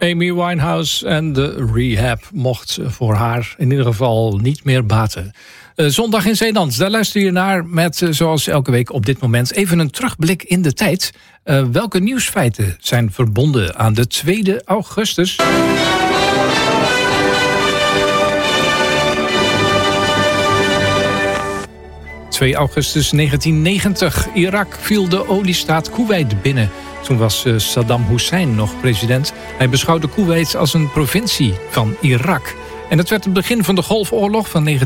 Amy Winehouse en de rehab mocht voor haar in ieder geval niet meer baten. Zondag in Zeeland, daar luister je naar met, zoals elke week op dit moment, even een terugblik in de tijd. Welke nieuwsfeiten zijn verbonden aan de 2 augustus? 2 augustus 1990. Irak viel de oliestaat Koeweit binnen. Toen was Saddam Hussein nog president. Hij beschouwde Koeweit als een provincie van Irak. En het werd het begin van de Golfoorlog van 1990-1991.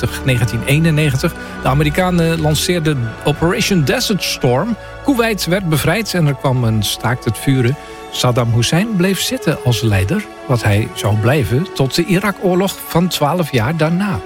De Amerikanen lanceerden Operation Desert Storm. Koeweit werd bevrijd en er kwam een staakt het vuren. Saddam Hussein bleef zitten als leider, wat hij zou blijven tot de Irak-oorlog van 12 jaar daarna.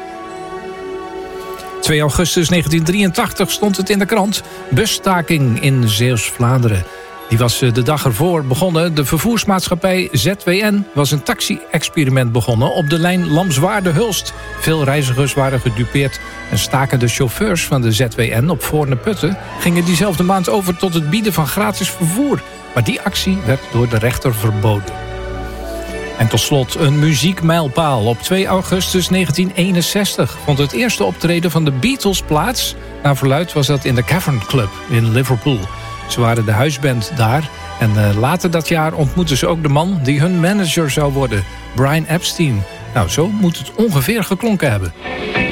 2 augustus 1983 stond het in de krant. Busstaking in Zeeuws-Vlaanderen. Die was de dag ervoor begonnen. De vervoersmaatschappij ZWN was een taxi-experiment begonnen op de lijn Lamswaarde-Hulst. Veel reizigers waren gedupeerd en stakende chauffeurs van de ZWN op Voorne-Putten gingen diezelfde maand over tot het bieden van gratis vervoer. Maar die actie werd door de rechter verboden. En tot slot een muziekmijlpaal. Op 2 augustus 1961 vond het eerste optreden van de Beatles plaats. Naar verluidt was dat in de Cavern Club in Liverpool. Ze waren de huisband daar. En later dat jaar ontmoetten ze ook de man die hun manager zou worden. Brian Epstein. Nou, zo moet het ongeveer geklonken hebben.